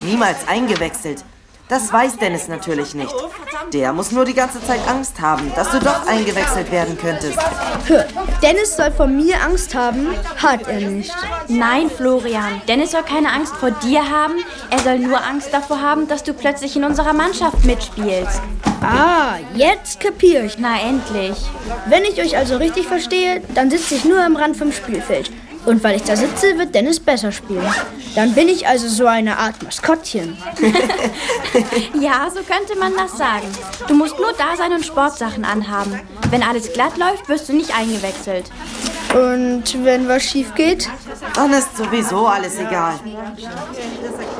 niemals eingewechselt. Das weiß Dennis natürlich nicht. Der muss nur die ganze Zeit Angst haben, dass du doch eingewechselt werden könntest. Hör, Dennis soll vor mir Angst haben, hat er nicht. Nein, Florian, Dennis soll keine Angst vor dir haben. Er soll nur Angst davor haben, dass du plötzlich in unserer Mannschaft mitspielst. Ah, jetzt kapiere ich. Na endlich. Wenn ich euch also richtig verstehe, dann sitze ich nur am Rand vom Spielfeld. Und weil ich da sitze, wird Dennis besser spielen. Dann bin ich also so eine Art Maskottchen. Ja, so könnte man das sagen. Du musst nur da sein und Sportsachen anhaben. Wenn alles glatt läuft, wirst du nicht eingewechselt. Und wenn was schief geht? Dann ist sowieso alles egal.